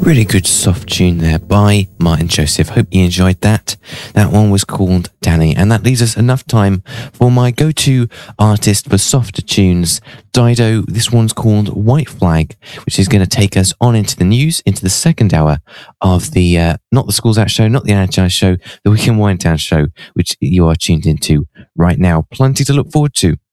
Really good soft tune there by Martin Joseph. Hope you enjoyed that. That one was called Danny, and that leaves us enough time for my go-to artist for softer tunes, Dido. This one's called White Flag, which is going to take us on into the news, into the second hour of the, not the Schools Out show, not the Energize show, the Weekend Wind Down show, which you are tuned into right now. Plenty to look forward to.